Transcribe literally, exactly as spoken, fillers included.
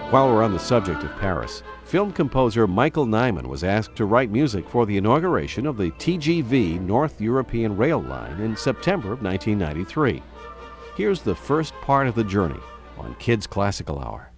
While we're on the subject of Paris, film composer Michael Nyman was asked to write music for the inauguration of the T G V North European Rail Line in September of nineteen ninety-three. Here's the first part of the journey on Kids Classical Hour.